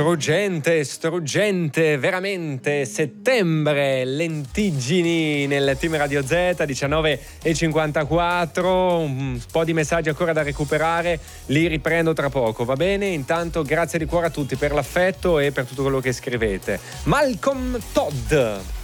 Struggente, veramente. Settembre, Lentiggini nel team Radio Z, 19:54. Un po' di messaggi ancora da recuperare, li riprendo tra poco, va bene? Intanto grazie di cuore a tutti per l'affetto e per tutto quello che scrivete. Malcolm Todd.